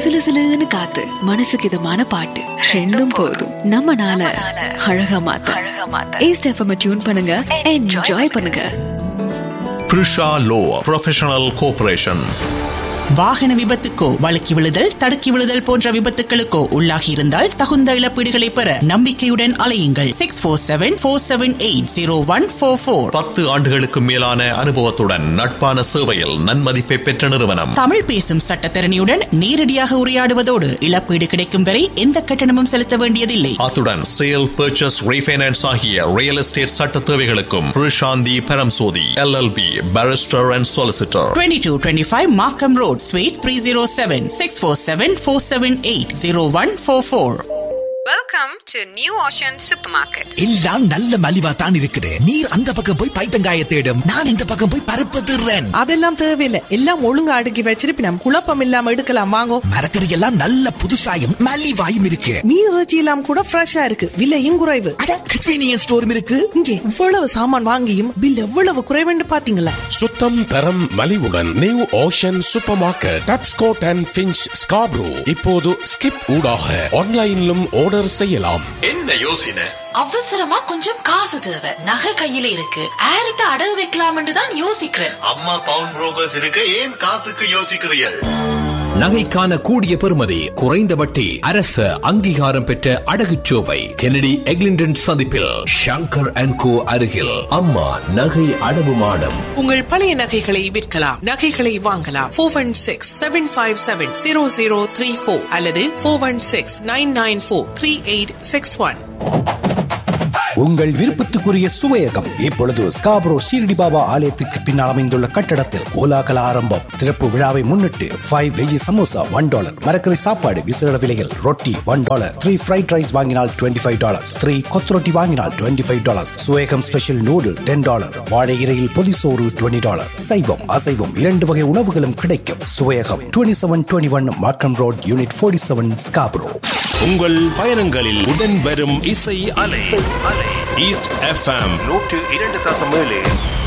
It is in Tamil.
சிலுசிலுன்னு காத்து மனசுக்கு இதமான பாட்டு ரெண்டும் போதும். நம்ம நாள அழகா மாத்த ஈஸ்ட் எஃப்எம் டியூன் பண்ணுங்க, என்ஜாய் பண்ணுங்க. Prisha Law Professional Corporation. வாகன விபத்துக்கோ, வழுக்கி விழுதல், தடுக்கி விழுதல் போன்ற விபத்துகளுக்கோ உள்ளாகி இருந்தால் தகுந்த இழப்பீடுகளை பெற நம்பிக்கையுடன் அலையுங்கள். 647-478-0144. 10 ஆண்டுகளுக்கு மேலான அனுபவத்துடன் நட்பான சேவையில் நன்மதிப்பை பெற்ற நிறுவனம். தமிழ் பேசும் சட்டத்தரணியுடன் நேரடியாக உரையாடுவதோடு இழப்பீடு கிடைக்கும் வரை எந்த கட்டணமும் செலுத்த வேண்டியதில்லை. அத்துடன் சேல், பர்ச்சேஸ், ரீஃபைனான்ஸ் ஆகிய ரியல் எஸ்டேட் சட்ட தேவைகளுக்கும் Prishanthi Paramsothy LLB Barrister and Solicitor. 2225 Markham Road, Suite 307, 647-478-0144. Welcome to New Ocean Supermarket. எல்லாம் நல்ல மலிவா தான் இருக்குது. நீர் அந்த பக்கம் போய் பைத்தங்காய தேடும், நான் இந்த பக்கம் போய் பருப்பு திருறேன். அதெல்லாம் தேவையில்லை, எல்லாம் ஒழுங்கா அடுக்கி வச்சிருப்பினம். குழப்பம் இல்லாம எடுக்கலாம் வாங்கோ. மரக்கறி எல்லாம் நல்ல புதுசாயும் மலிவாயும் இருக்கு. மீன் இறைச்சி எல்லாம் கூட ஃப்ரெஷ்ஷா இருக்கு, விலையும் குறைவு. அட, கன்வீனியன்ஸ் ஸ்டோரும் இருக்கு. இங்கே இவ்வளவு சாமான் வாங்கியும் பில் எவ்வளவு குறைவுன்னு பாத்தீங்களா? சுத்தம், தரம், மலிவுடன் new ocean super market, Tapscott and pinch, Scarborough. இப்போது ஸ்கிப் ஊடாக ஆன்லைனிலும் ஆர்டர் செய்யலாம். என்ன யோசனை? அவசரமா கொஞ்சம் காசு தேவை, நகை கையில இருக்கு, ஏறிட்ட அடகு வைக்கலாம்னு தான் யோசிக்கிறேன். அம்மா பவுன் புரோக்கர்ஸ் இருக்கு, ஏன் காசுக்கு யோசிக்கிறீர்கள்? நகைக்கான கூடிய பெறுமதி, குறைந்த வட்டி, அரசு அங்கீகாரம் பெற்ற அடகுச்சோவை கெனடி எக்லிண்டன் சந்திப்பில் ஷங்கர் அண்ட் கோ அருகில் அம்மா நகை அடவு மாடம். உங்கள் பழைய நகைகளை விற்கலாம், நகைகளை வாங்கலாம். 416-757-0034 அல்லது 416-994-3861. உங்கள் விருப்பத்துக்குரிய சுவையகம் இப்பொழுது ஸ்காப்ரோ ஷீரடி பாபா ஆலயத்துக்கு பின்னால் அமைந்துள்ள கட்டடத்தில் கோலாகல ஆரம்பம். திறப்பு விழாவை முன்னிட்டு 5 வெஜி சமோசா $1, மரக்கறி சாப்பாடு விசேட விலையில், ரொட்டி $1, 3 ஃப்ரைட் ரைஸ் வாங்கினால் $25, 3 கொத்ரொட்டி வாங்கினால் $25, சுவேகம் ஸ்பெஷல் நூடுல் $10, வாழை இலையில் பொதிசோறு $20. சைவம் அசைவம் 2 வகை உணவுகளும் கிடைக்கும். சுவையகம் 2721 மார்க்கம் ரோட், யூனிட் 47, ஸ்காப்ரோ. உங்கள் பயணங்களில் உடன் வரும் இசை அலை. East FM 102.7.